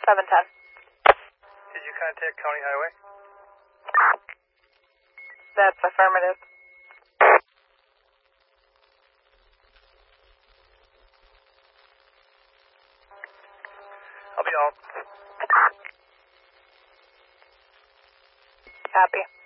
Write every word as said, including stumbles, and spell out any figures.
seven ten. Did you contact County Highway? That's affirmative. I'll be out. Copy.